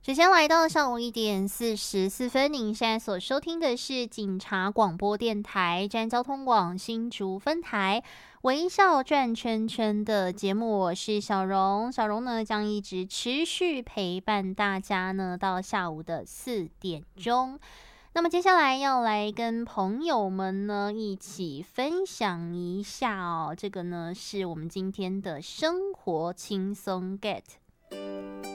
时间来到上午1点44分，您现在所收听的是警察广播电台占交通网新竹分台微笑转圈圈的节目，我是小荣。小荣呢将一直持续陪伴大家呢到下午的4点钟。那么接下来要来跟朋友们呢一起分享一下哦，这个呢是我们今天的生活轻松 get。